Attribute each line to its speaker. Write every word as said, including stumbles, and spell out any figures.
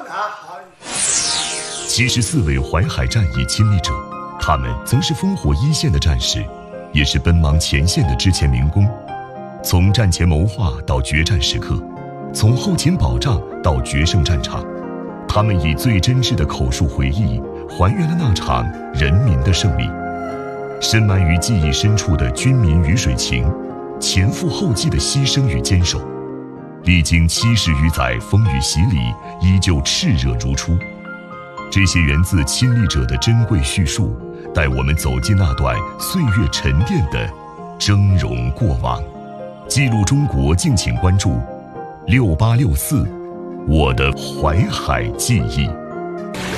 Speaker 1: 七十四位淮海战役亲历者，他们曾是烽火一线的战士，也是奔忙前线的之前民工。从战前谋划到决战时刻，从后勤保障到决胜战场，他们以最真挚的口述回忆，还原了那场人民的胜利。深埋于记忆深处的军民鱼水情，前赴后继的牺牲与坚守，历经七十余载风雨洗礼，依旧炽热如初。这些源自亲历者的珍贵叙述，带我们走进那段岁月沉淀的峥嵘过往。记录中国，敬请关注六八六四，我的淮海记忆。